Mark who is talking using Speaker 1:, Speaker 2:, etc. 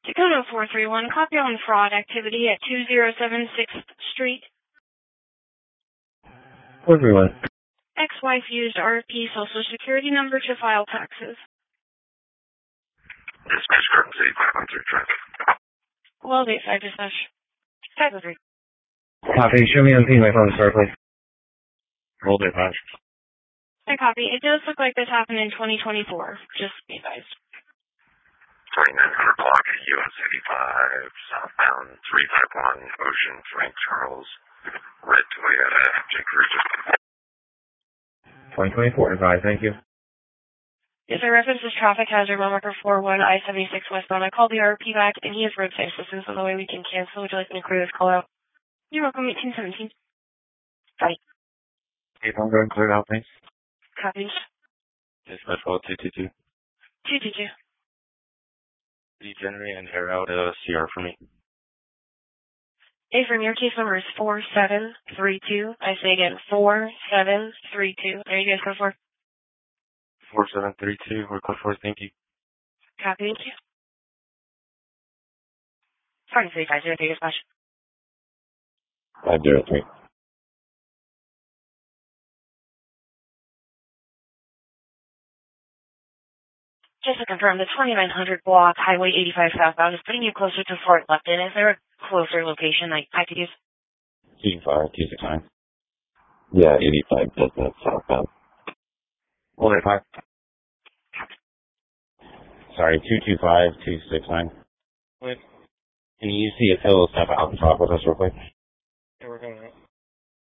Speaker 1: Tacoma 431, copy on fraud activity at 2076 Street.
Speaker 2: 431.
Speaker 1: Ex-wife used RP Social Security number to file taxes.
Speaker 3: Dispatch current 8513 traffic.
Speaker 1: Well, 85 dispatch. 503.
Speaker 2: Copy. Show me on P my phone, sir, please.
Speaker 3: Roll dispatch.
Speaker 1: I copy. It does look like this happened in 2024. Just be advised.
Speaker 3: 2900 block at US 85, southbound 351, Ocean, Frank Charles, red Toyota, FJ Cruiser.
Speaker 2: 2024, advise, thank you.
Speaker 1: Yes, I reference this traffic hazard on marker 41 I-76 westbound. I called the RP back, and he has roadside assistance, so the way we can cancel. Would you like me to clear this call out? You're welcome, 1817. Bye.
Speaker 2: Okay, I'm going to clear it out, thanks.
Speaker 1: Copies.
Speaker 3: Dispatch call 222.
Speaker 1: 222.
Speaker 3: Degenerate and air out a CR for me.
Speaker 1: Hey, from your case number is 4732. I say again, 4732. There you guys go for.
Speaker 3: 4732, we're code for, thank you.
Speaker 1: Copy, thank you. 503 dispatch.
Speaker 3: 503.
Speaker 1: Just to confirm, the 2900 block, Highway 85 southbound is putting you closer to Fort Lupton. Is there a closer location I could use?
Speaker 3: 85, 269. Yeah, 85, does that southbound.
Speaker 2: Hold it, 5.
Speaker 3: Sorry, 225, 269.
Speaker 2: Wait.
Speaker 3: Can you see a fill step out and talk with us real quick?
Speaker 2: Yeah, we're going.